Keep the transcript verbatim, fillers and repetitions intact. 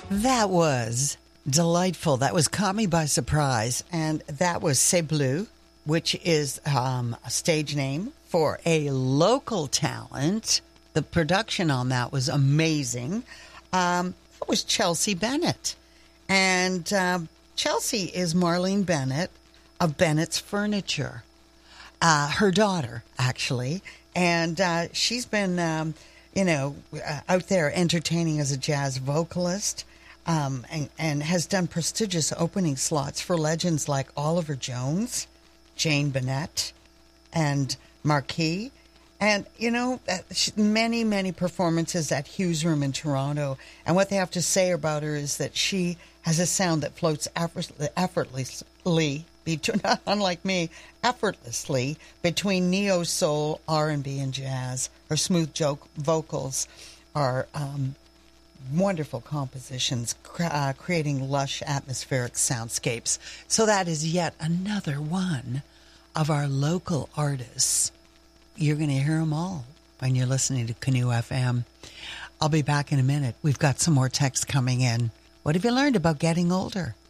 That was delightful. That was Caught Me by Surprise. And that was C'est Bleu, which is um, a stage name for a local talent. The production on that was amazing. Um, that was Chelsea Bennett. And um, Chelsea is Marlene Bennett of Bennett's Furniture. Uh, her daughter, actually. And uh, she's been, um, you know, uh, out there entertaining as a jazz vocalist. Um, and, and has done prestigious opening slots for legends like Oliver Jones, Jane Bennett, and Marquis. And, you know, many, many performances at Hughes Room in Toronto. And what they have to say about her is that she has a sound that floats effortlessly, between, unlike me, effortlessly between neo-soul, R and B, and jazz. Her smooth joke vocals are Um, wonderful compositions, uh, creating lush atmospheric soundscapes. So that is yet another one of our local artists. You're going to hear them all when you're listening to Canoe F M. I'll be back in a minute. We've got some more texts coming in. What have you learned about getting older?